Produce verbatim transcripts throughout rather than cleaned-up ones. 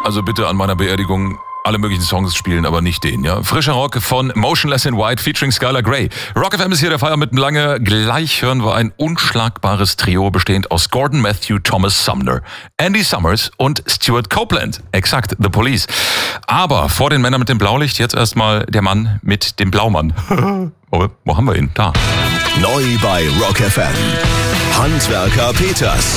Also bitte an meiner Beerdigung alle möglichen Songs spielen, aber nicht den, ja. Frischer Rock von Motionless in White featuring Skylar Grey. Rock F M ist hier der Feier mit Lange. Gleich hören wir ein unschlagbares Trio bestehend aus Gordon Matthew, Thomas Sumner, Andy Summers und Stuart Copeland. Exakt, The Police. Aber vor den Männern mit dem Blaulicht jetzt erstmal der Mann mit dem Blaumann. Oh, wo haben wir ihn? Da. Neu bei Rock F M. Handwerker Peters.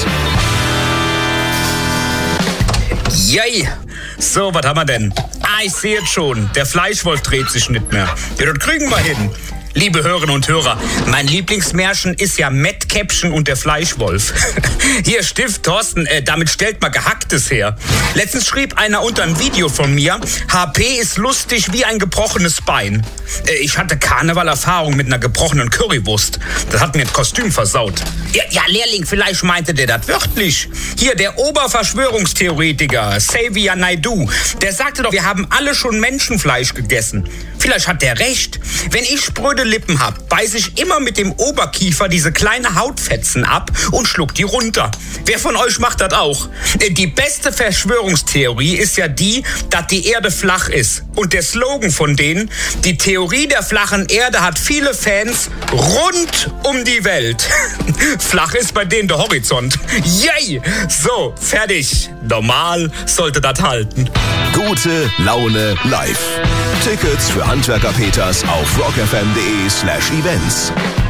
Yay! So, was haben wir denn? Ah, ich sehe es schon. Der Fleischwolf dreht sich nicht mehr. Ja, das kriegen wir hin. Liebe Hörerinnen und Hörer, mein Lieblingsmärchen ist ja Mettkäppchen und der Fleischwolf. Hier, Stift, Thorsten, äh, damit stellt man Gehacktes her. Letztens schrieb einer unter ein Video von mir, H P ist lustig wie ein gebrochenes Bein. Äh, ich hatte Karnevalerfahrung mit einer gebrochenen Currywurst. Das hat mir das Kostüm versaut. Ja, ja, Lehrling, vielleicht meinte der das wörtlich. Hier, der Oberverschwörungstheoretiker, Xavier Naidoo, der sagte doch, wir haben alle schon Menschenfleisch gegessen. Vielleicht hat der recht. Wenn ich spröde Lippen hab, beiß ich immer mit dem Oberkiefer diese kleine Hautfetzen ab und schluck die runter. Wer von euch macht das auch? Die beste Verschwörungstheorie ist ja die, dass die Erde flach ist. Und der Slogan von denen, die Theorie der flachen Erde hat viele Fans rund um die Welt. Flach ist bei denen der Horizont. Yay! So, fertig. Normal sollte das halten. Gute Laune live. Tickets für Handwerker Peters auf rockfm.de slash events.